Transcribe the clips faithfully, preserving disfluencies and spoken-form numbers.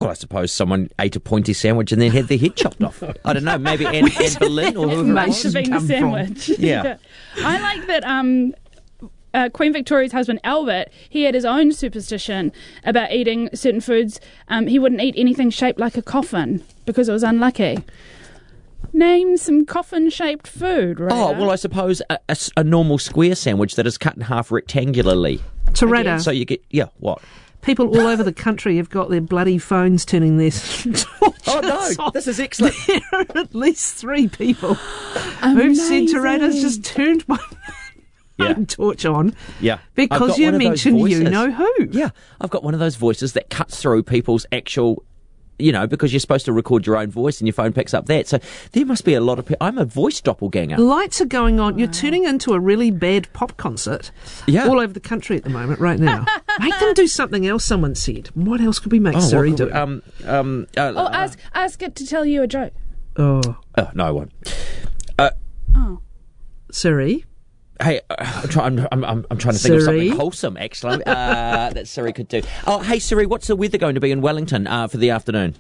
Well, I suppose someone ate a pointy sandwich and then had their head chopped off. I don't know, maybe Anne, Anne Boleyn or whoever it Must was. have been the sandwich. Yeah. I like that um, uh, Queen Victoria's husband, Albert, he had his own superstition about eating certain foods. Um, he wouldn't eat anything shaped like a coffin because it was unlucky. Name some coffin-shaped food, right? Oh, well, I suppose a, a s- a normal square sandwich that is cut in half rectangularly. Toretta, So you get, yeah, what? people all over the country have got their bloody phones turning their torches Oh, no, on. this is excellent. There are at least three people who've said Toretta's just turned my Yeah. phone torch on Yeah. I've because got you one of those mentioned you voices. know who. Yeah, I've got one of those voices that cuts through people's actual, you know, because you're supposed to record your own voice and your phone picks up that. So there must be a lot of people. I'm a voice doppelganger. Lights are going on. You're turning into a really bad pop concert Yeah. all over the country at the moment, right now. Make them do something else, someone said. What else could we make Oh, Siri what do? could we- Um, um, uh, Oh, ask, ask it to tell you a joke. oh, oh, no, I won't. Oh. Siri. Hey, uh, I'm, try, I'm, I'm, I'm I'm trying to think of Siri? something wholesome, actually, uh, that Siri could do. Oh, hey, Siri, what's the weather going to be in Wellington uh, for the afternoon?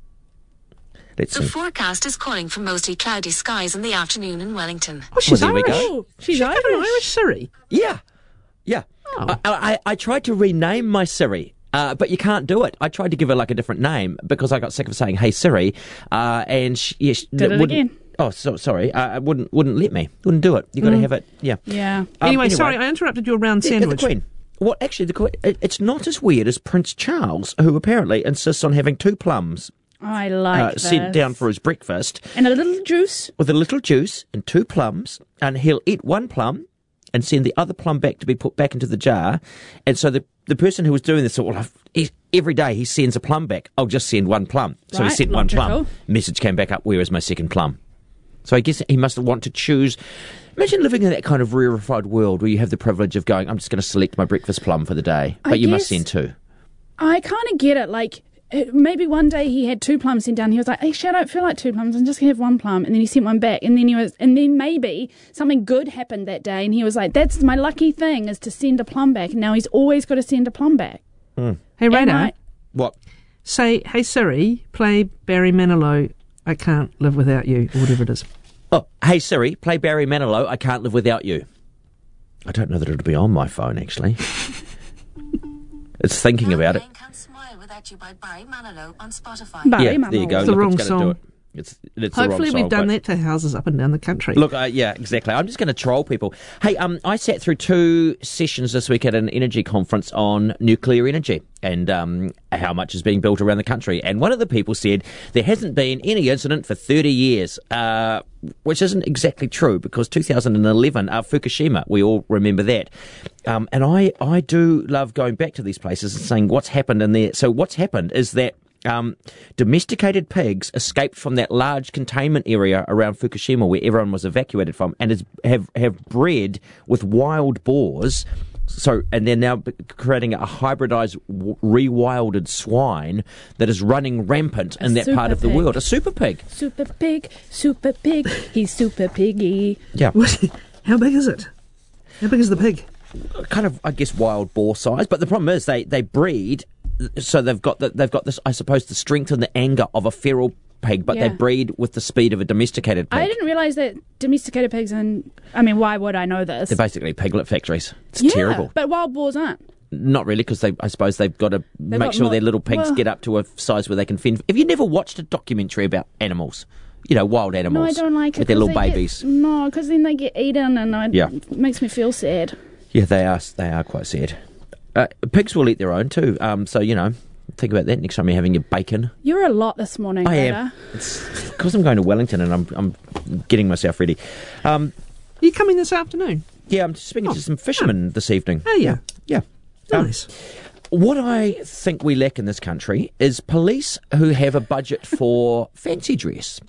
Let's The see. forecast is calling for mostly cloudy skies in the afternoon in Wellington. Oh, she's Well, there we Irish. go. Oh, she's She's got an Irish. Irish Siri. Yeah, yeah. Oh. I, I, I tried to rename my Siri, uh, but you can't do it. I tried to give her like a different name because I got sick of saying "Hey Siri," uh, and she, yeah, she Did it wouldn't- again. Oh, so, sorry, uh, it wouldn't wouldn't let me. Wouldn't do it. You got to have it. Yeah. Yeah. Um, Anyway, sorry, I interrupted your round Yeah, sandwich. the Queen. Well, actually, the Queen. It, it's not as weird as Prince Charles, who apparently insists on having two plums I like uh, this. sent down for his breakfast And a little juice. with a little juice and two plums, and he'll eat one plum and send the other plum back to be put back into the jar. And so the the person who was doing this thought, well, I've- he, every day he sends a plum back. I'll just send one plum. So he Right, sent one plum. logical. Message came back up, where is my second plum? So I guess he must want to choose. Imagine living in that kind of rarefied world where you have the privilege of going, I'm just going to select my breakfast plum for the day. I But you must guess- send two. I kind of get it. Like, uh, maybe one day he had two plums sent down. He was like, actually, I don't feel like two plums. I'm just going to have one plum. And then he sent one back. And then he was, and then maybe something good happened that day. And he was like, that's my lucky thing, is to send a plum back. And now he's always got to send a plum back. Hey, And Radar, I- What? say, hey Siri, play Barry Manilow, I Can't Live Without You, or whatever it is. Oh, hey Siri, play Barry Manilow, I Can't Live Without You. I don't know that it'll be on my phone, actually. It's thinking about it. Nine Can't Smile Without You by Barry Manilow on Spotify. Barry Yeah, Manilow. there you go. It's the Look, wrong it's going to do song. it. It's, it's the Hopefully wrong we've song, done but- that to houses up and down the country. Look, uh, yeah, exactly. I'm just going to troll people. Hey, um, I sat through two sessions this week at an energy conference on nuclear energy and um, how much is being built around the country. And one of the people said there hasn't been any incident for thirty years, uh, which isn't exactly true because two thousand eleven, uh, Fukushima, we all remember that. Um, and I, I do love going back to these places and saying what's happened in there. So what's happened is that Um, domesticated pigs escaped from that large containment area around Fukushima where everyone was evacuated from and is, have, have bred with wild boars. So, and they're now b- creating a hybridized, w- rewilded swine that is running rampant in that part super of the pig. world. A super pig. Super pig, super pig. He's super piggy. Yeah. How big is it? How big is the pig? Kind of, I guess, wild boar size. But the problem is they, they breed, so they've got the, they've got this, I suppose, the strength and the anger of a feral pig, but they Yeah. breed with the speed of a domesticated pig. I didn't realise that domesticated pigs and... I mean, why would I know this? They're basically piglet factories. It's yeah, terrible. but wild boars aren't. Not really, because they, I suppose they've got to make got sure more- their little pigs well- get up to a size where they can fend. Have you never watched a documentary about animals? You know, wild No, animals. I don't like it. With their 'cause little they get- babies. no, because then they get eaten and I, Yeah. it makes me feel sad. Yeah, they are. They are quite sad. Uh, pigs will eat their own too. Um, so you know, think about that next time you're having your bacon. You're a lot this morning, I Rita. am. It's because I'm going to Wellington and I'm I'm getting myself ready. Um, Are you coming this afternoon? yeah, I'm speaking Oh, to some fishermen this evening. Oh, yeah. Yeah. Um, Nice. What I think we lack in this country is police who have a budget for fancy dress.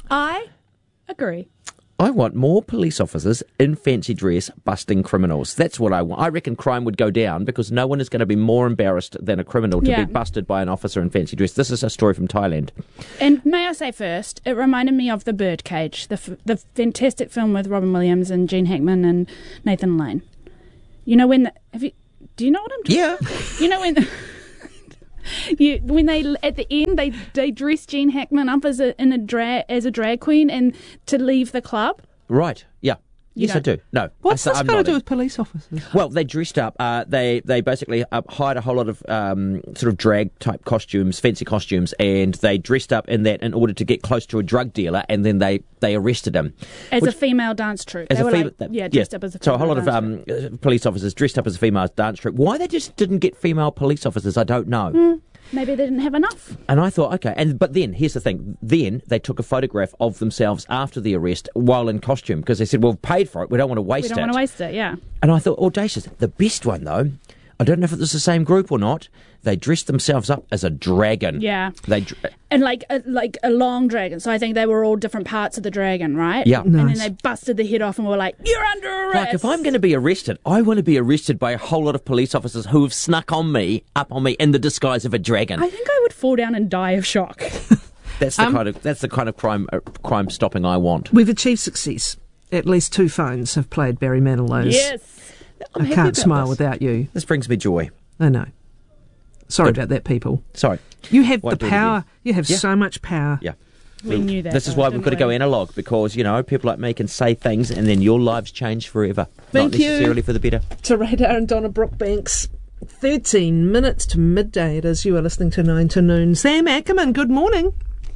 I agree. I want more police officers in fancy dress busting criminals. That's what I want. I reckon crime would go down because no one is going to be more embarrassed than a criminal to Yeah. be busted by an officer in fancy dress. This is a story from Thailand. And may I say first, it reminded me of The Birdcage, the f- the fantastic film with Robin Williams and Gene Hackman and Nathan Lane. You know when... The, have you, do you know what I'm talking Yeah. You know when... you, when they at the end they they dress Gene Hackman up as a in a drag as a drag queen and to leave the club. Right, yeah. You Yes, I don't- do. No. What's I, this I'm got to nodding. do with police officers? Well, they dressed up. Uh, they they basically uh, hired a whole lot of um, sort of drag type costumes, fancy costumes, and they dressed up in that in order to get close to a drug dealer, and then they, they arrested him. As Which- a female dance troupe. As they a were female, like, yeah, dressed up as a so a female whole lot of dance troupe. um, uh, police officers dressed up as a female dance troupe. Why they just didn't get female police officers, I don't know. Mm. Maybe they didn't have enough. And I thought, okay, and but then here's the thing: then they took a photograph of themselves after the arrest while in costume because they said, "Well, we've paid for it. We don't want to waste We don't it." want to waste it, yeah. And I thought, audacious. The best one though, I don't know if it was the same group or not. They dressed themselves up as a dragon. Yeah. They. dr- And like a, like a long dragon. So I think they were all different parts of the dragon, right? Yeah. And then Nice. they busted the head off and were like, "You're under arrest." Like, if I'm going to be arrested, I want to be arrested by a whole lot of police officers who have snuck on me, up on me, in the disguise of a dragon. I think I would fall down and die of shock. That's the Um, kind of that's the kind of crime uh, crime stopping I want. We've achieved success. At least two phones have played Barry Manilow's Yes. I'm I happy Can't about Smile this. Without You. This brings me joy. I know. Sorry Good. about that, people. Sorry. You have Won't the do it power. again. You have Yeah. so much power. Yeah. We knew that. This is though, why we've didn't got to go we? analog because, you know, people like me can say things and then your lives change forever. Thank Not you. necessarily for the better. To Radar and Donna Brookbanks. thirteen minutes to midday it is. You are listening to nine to noon. Sam Ackerman, good morning.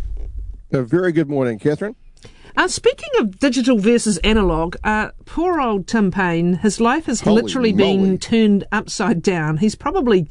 A very good morning, Catherine. Uh, speaking of digital versus analog, uh, poor old Tim Payne, his life has Holy literally moly. been turned upside down. He's probably,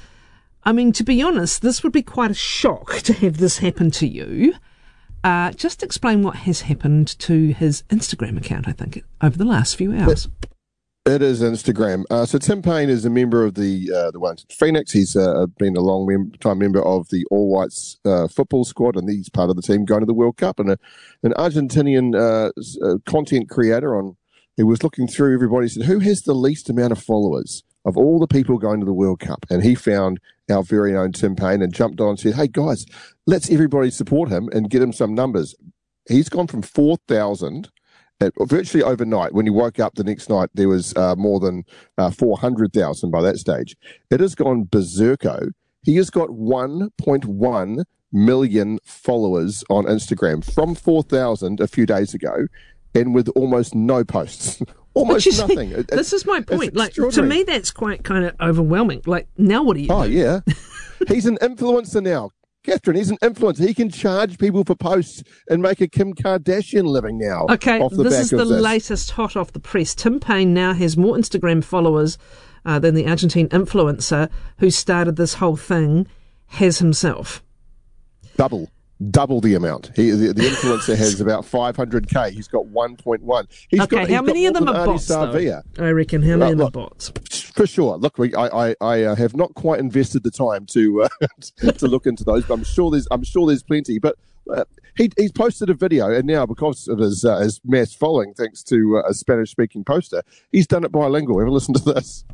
I mean, to be honest, this would be quite a shock to have this happen to you. Uh, just explain what has happened to his Instagram account, I think, over the last few hours. It is Instagram. Uh, so Tim Payne is a member of the uh, the Wellington Phoenix. He's uh, been a long mem- time member of the All Whites uh, football squad, and he's part of the team going to the World Cup. And a, an Argentinian uh, s- uh, content creator on who was looking through everybody said, "Who has the least amount of followers of all the people going to the World Cup?" And he found our very own Tim Payne and jumped on and said, "Hey guys, let's everybody support him and get him some numbers." He's gone from four thousand. Virtually overnight, when he woke up the next night, there was uh, more than uh, four hundred thousand by that stage. It has gone berserko. He has got one point one million followers on Instagram from four thousand a few days ago, and with almost no posts. Almost But you see, nothing. It- this is my it's point. Like, to extraordinary. me, that's quite kind of overwhelming. Like, now what do you Oh, do? yeah. He's an influencer now. Catherine, he's an influencer. He can charge people for posts and make a Kim Kardashian living now. Okay, off the this back is of the this. latest hot off the press. Tim Payne now has more Instagram followers uh, than the Argentine influencer who started this whole thing has himself. Double. Double the amount. He, the, the influencer has about five hundred K. He's got one point one. He's Okay, got, he's how got many of more them than are Arnie bots, though? Sarvia. I reckon. How many Uh, of them are look, bots? For sure. Look, we, I, I, I uh, have not quite invested the time to uh, to look into those, but I'm sure there's I'm sure there's plenty. But uh, he he's posted a video, and now because of his uh, his mass following, thanks to uh, a Spanish speaking poster, he's done it bilingual. Have a listen to this.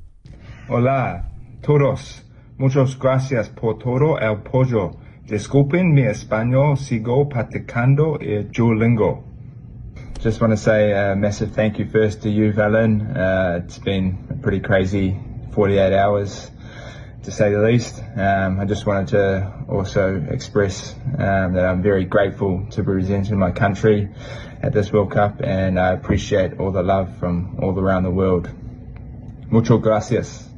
Hola, todos. Muchas gracias por todo el apoyo. Disculpen mi español, sigo practicando el Duolingo. Just want to say a massive thank you first to you, Valen. Uh, it's been a pretty crazy forty-eight hours, to say the least. Um, I just wanted to also express um, that I'm very grateful to be representing my country at this World Cup, and I appreciate all the love from all around the world. Muchas gracias.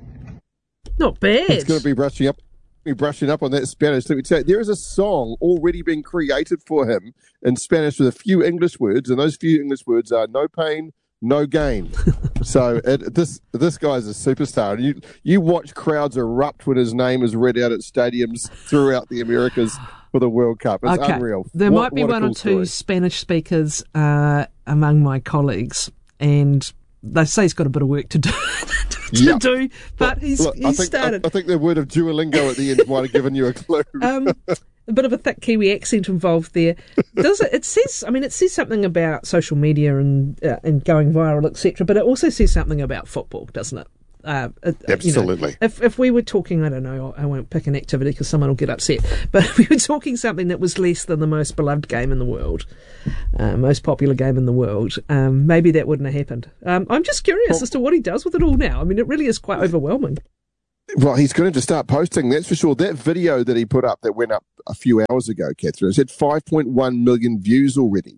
Not bad. It's going to be brushing up. Be brushing up on that Spanish. Let me tell you, there is a song already being created for him in Spanish with a few English words, and those few English words are "no pain, no gain." So it, this this guy's a superstar. And you you watch crowds erupt when his name is read out at stadiums throughout the Americas for the World Cup. It's okay. unreal. There What- might be what a one cool or two story. Spanish speakers uh, among my colleagues, and they say he's got a bit of work to do. to Yep. do, but he's Look, I he's think, started. I, I think the word of Duolingo at the end might have given you a clue. um, a bit of a thick Kiwi accent involved there. Does it? It says. I mean, it says something about social media and uh, and going viral, et cetera. But it also says something about football, doesn't it? Uh, it you know, Absolutely. if if we were talking, I don't know, I won't pick an activity because someone will get upset. But if we were talking something that was less than the most beloved game in the world, uh, most popular game in the world, um, maybe that wouldn't have happened. Um, I'm just curious Well- as to what he does with it all now. I mean, it really is quite overwhelming. Well, he's going to just start posting, that's for sure. That video that he put up that went up a few hours ago, Catherine, has had five point one million views already.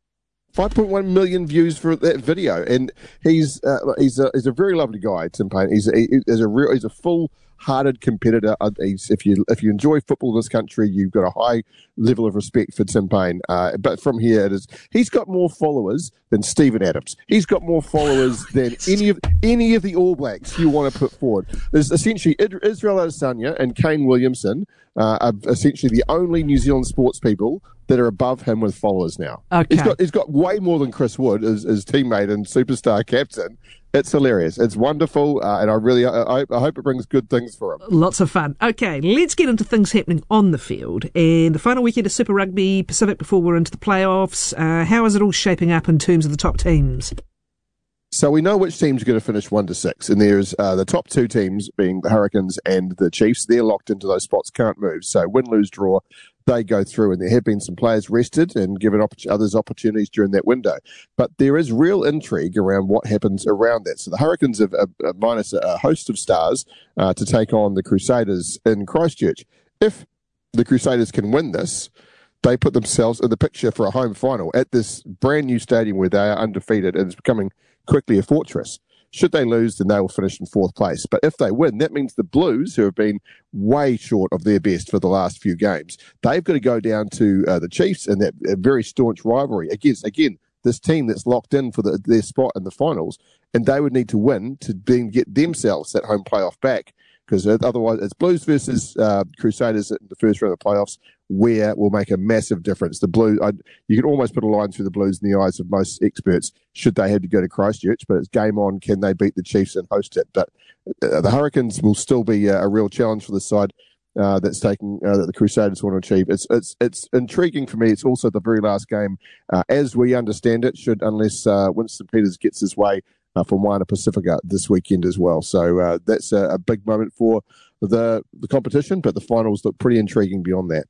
five point one million views for that video, and he's uh, he's a he's a very lovely guy, Tim Payne. He's a, he's a real he's a full-hearted competitor. Uh, he's, if you if you enjoy football in this country, you've got a high level of respect for Tim Payne. Uh, but from here, it is he's got more followers than Stephen Adams. He's got more followers than any of any of the All Blacks you want to put forward. There's essentially Israel Adesanya and Kane Williamson uh, are essentially the only New Zealand sports people that are above him with followers now. Okay. He's got he's got way more than Chris Wood, his, his teammate and superstar captain. It's hilarious. It's wonderful, uh, and I really I, I hope it brings good things for him. Lots of fun. Okay, let's get into things happening on the field. And the final weekend of Super Rugby Pacific before we're into the playoffs. Uh, how is it all shaping up in terms of the top teams? So we know which teams are going to finish one to six, and there's uh, the top two teams being the Hurricanes and the Chiefs. They're locked into those spots, can't move. So win, lose, draw, they go through, and there have been some players rested and given opp- others opportunities during that window. But there is real intrigue around what happens around that. So the Hurricanes have uh, uh, minus a, a host of stars uh, to take on the Crusaders in Christchurch. If the Crusaders can win this, they put themselves in the picture for a home final at this brand new stadium where they are undefeated and it's becoming quickly a fortress. Should they lose, then they will finish in fourth place. But if they win, that means the Blues, who have been way short of their best for the last few games, they've got to go down to uh, the Chiefs in that uh, very staunch rivalry against, again, this team that's locked in for the, their spot in the finals, and they would need to win to then get themselves that home playoff back, because otherwise it's Blues versus uh, Crusaders in the first round of the playoffs, where will make a massive difference. The Blues, I, you can almost put a line through the Blues in the eyes of most experts should they have to go to Christchurch, but it's game on. Can they beat the Chiefs and host it? But uh, the Hurricanes will still be a, a real challenge for the side uh, that's taking uh, that the Crusaders want to achieve. It's it's it's intriguing for me. It's also the very last game, uh, as we understand it, should unless uh, Winston Peters gets his way uh, for Moana Pacifica this weekend as well. So uh, that's a, a big moment for the the competition, but the finals look pretty intriguing beyond that.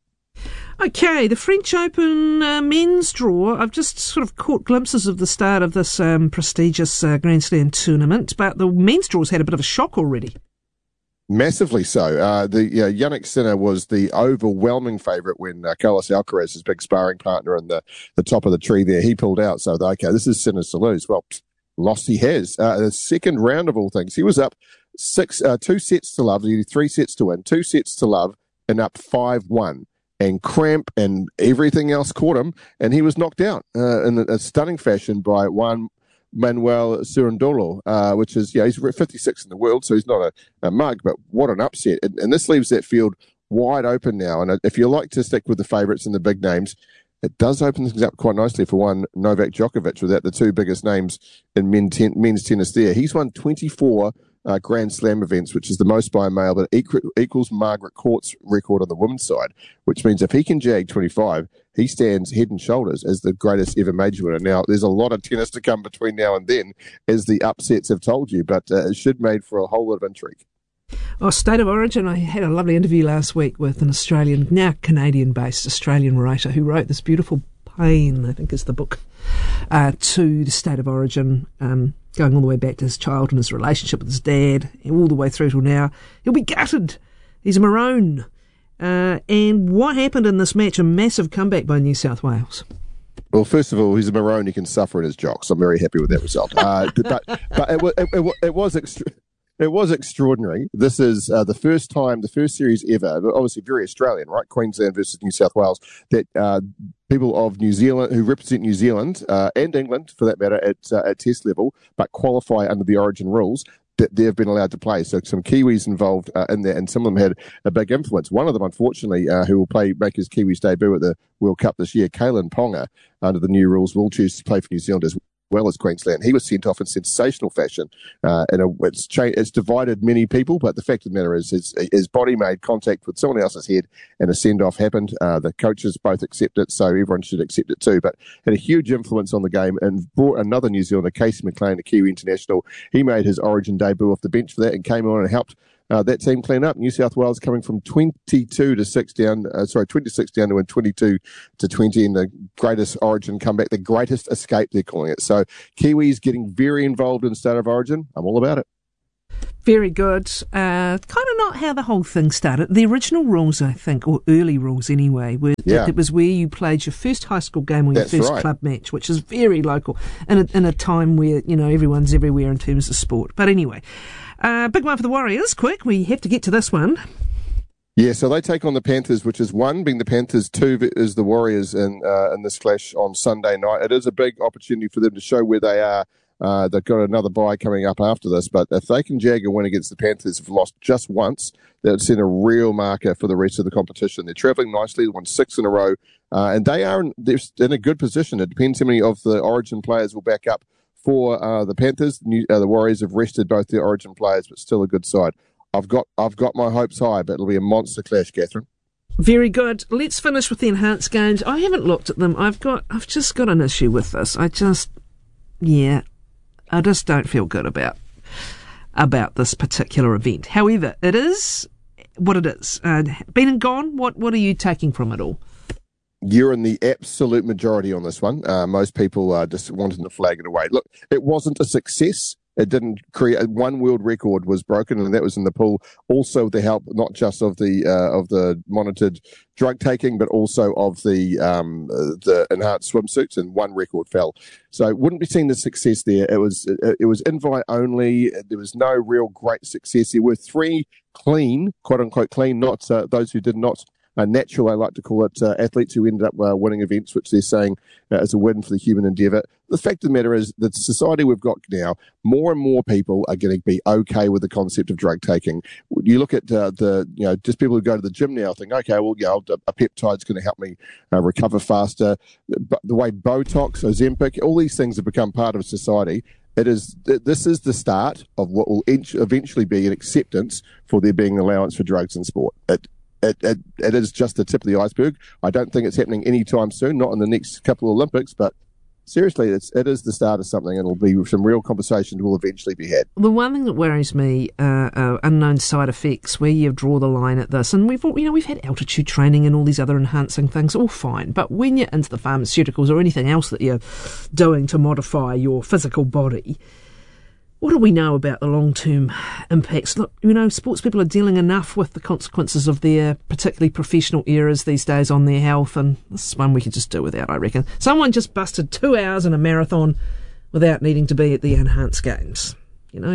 Okay, the French Open uh, men's draw. I've just sort of caught glimpses of the start of this um, prestigious uh, Grand Slam tournament, but the men's draw's had a bit of a shock already. Massively so. Uh, the uh, Yannick Sinner was the overwhelming favourite when uh, Carlos Alcaraz, his big sparring partner in the, the top of the tree there, he pulled out. So, okay, this is Sinner's to lose. Well, pfft, lost he has. Uh, the second round of all things, he was up six, uh, two sets to love, three sets to win, two sets to love, and up five one. And cramp and everything else caught him, and he was knocked out uh, in a, a stunning fashion by Juan Manuel Cerundolo, uh, which is, yeah, he's fifty-six in the world, so he's not a, a mug, but what an upset. And, and this leaves that field wide open now. And if you like to stick with the favourites and the big names, it does open things up quite nicely for one Novak Djokovic, without the two biggest names in men ten, men's tennis there. He's won twenty-four Uh, Grand Slam events, which is the most by a male, but equal, equals Margaret Court's record on the women's side, which means if he can jag twenty-five, he stands head and shoulders as the greatest ever major winner. Now, there's a lot of tennis to come between now and then, as the upsets have told you, but uh, it should made for a whole lot of intrigue. Oh, State of Origin. I had a lovely interview last week with an Australian, now Canadian-based Australian writer who wrote this beautiful Pain, I think is the book, uh, to the State of Origin, um, going all the way back to his childhood and his relationship with his dad, all the way through till now. He'll be gutted. He's a Maroon. Uh, and what happened in this match? A massive comeback by New South Wales. Well, first of all, he's a Maroon. He can suffer in his jocks. I'm very happy with that result. Uh, but but it, it, it, it was extra. It was extraordinary. This is uh, the first time, the first series ever, but obviously very Australian, right? Queensland versus New South Wales, that uh, people of New Zealand, who represent New Zealand uh, and England, for that matter, at, uh, at test level, but qualify under the Origin rules, that they've been allowed to play. So some Kiwis involved uh, in there, and some of them had a big influence. One of them, unfortunately, uh, who will play make his Kiwis debut at the World Cup this year, Kalen Ponga, under the new rules, will choose to play for New Zealand as well. well as Queensland. He was sent off in sensational fashion. Uh, and a, it's, cha- it's divided many people, but the fact of the matter is his, his body made contact with someone else's head and a send-off happened. Uh, the coaches both accept it, so everyone should accept it too. But had a huge influence on the game and brought another New Zealander, Casey McLean, a Kiwi international. He made his Origin debut off the bench for that and came on and helped Uh, that team clean up. New South Wales coming from twenty-two to six down, uh, sorry, twenty-six down to win twenty-two to twenty in the greatest Origin comeback, the greatest escape, they're calling it. So Kiwis getting very involved in State of Origin. I'm all about it. Very good. Uh, kind of not how the whole thing started. The original rules, I think, or early rules anyway, were Yeah. that it was where you played your first high school game or your That's first right. club match, which is very local, in a, in a time where, you know, everyone's everywhere in terms of sport. But anyway, uh, big one for the Warriors. Quick, we have to get to this one. Yeah, so they take on the Panthers, which is one being the Panthers, two is the Warriors in uh, in this clash on Sunday night. It is a big opportunity for them to show where they are. Uh, they've got another bye coming up after this, but if they can jag a win against the Panthers, have lost just once, that would send a real marker for the rest of the competition. They're travelling nicely, they've won six in a row, uh, and they are in, they're in a good position. It depends how many of the Origin players will back up for uh, the Panthers. New, uh, the Warriors have rested both their Origin players, but still a good side. I've got I've got my hopes high, but it'll be a monster clash, Catherine. Very good. Let's finish with the enhanced games. I haven't looked at them. I've got I've just got an issue with this. I just yeah. I just don't feel good about about this particular event. However, it is what it is. Uh, been and gone, what what are you taking from it all? You're in the absolute majority on this one. Uh, most people are just wanting to flag it away. Look, it wasn't a success. It didn't create one world record was broken, and that was in the pool. Also, with the help not just of the uh, of the monitored drug taking, but also of the um, uh, the enhanced swimsuits, and one record fell. So, it wouldn't be seen as success there. It was it, it was invite only. There was no real great success. There were three clean, quote unquote clean, not uh, those who did not. Uh, natural, I like to call it, uh, athletes who ended up uh, winning events, which they're saying uh, is a win for the human endeavour. The fact of the matter is, the society we've got now, more and more people are going to be okay with the concept of drug taking. You look at uh, the, you know, just people who go to the gym now think, okay, well, yeah, a peptide's going to help me uh, recover faster. But the way Botox, Ozempic, all these things have become part of society. It is. This is the start of what will eventually be an acceptance for there being an allowance for drugs in sport. It, It, it, it is just the tip of the iceberg. I don't think it's happening anytime soon, not in the next couple of Olympics, but seriously, it's, it is the start of something, and it'll be some real conversations will eventually be had. The one thing that worries me uh, are unknown side effects, where you draw the line at this. And we've, you know, we've had altitude training and all these other enhancing things, all fine. But when you're into the pharmaceuticals or anything else that you're doing to modify your physical body, what do we know about the long-term impacts? Look, you know, sports people are dealing enough with the consequences of their particularly professional errors these days on their health, and this is one we could just do without, I reckon. Someone just busted two hours in a marathon without needing to be at the enhanced games, you know.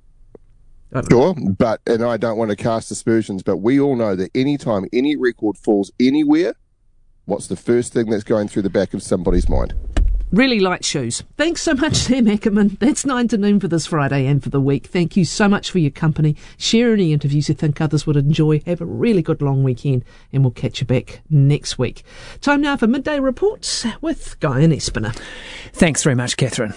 I don't know. Sure, but, and I don't want to cast aspersions, but we all know that any time any record falls anywhere, what's the first thing that's going through the back of somebody's mind? Really light shoes. Thanks so much, Sam Ackerman. That's nine to noon for this Friday and for the week. Thank you so much for your company. Share any interviews you think others would enjoy. Have a really good long weekend, and we'll catch you back next week. Time now for Midday Reports with Guy and Espiner. Thanks very much, Catherine.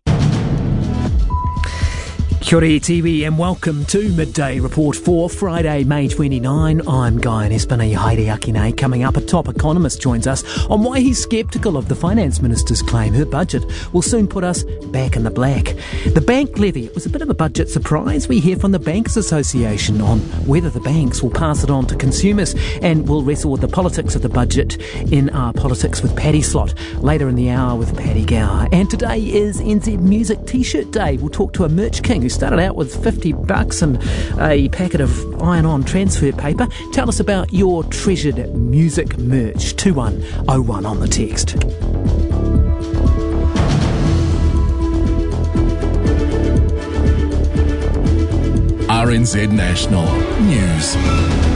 Kia ora Tiwi, and welcome to Midday Report for Friday, May twenty-ninth. I'm Guy and Espina, Haere Akine. Coming up, a top economist joins us on why he's sceptical of the Finance Minister's claim her budget will soon put us back in the black. The bank levy was a bit of a budget surprise. We hear from the Bankers Association on whether the banks will pass it on to consumers, and we'll wrestle with the politics of the budget in our Politics with Paddy slot later in the hour with Paddy Gower. And today is N Z Music T-shirt Day. We'll talk to a merch king who started out with fifty bucks and a packet of iron-on transfer paper. Tell us about your treasured music merch. two one oh one on the text. R N Z National News.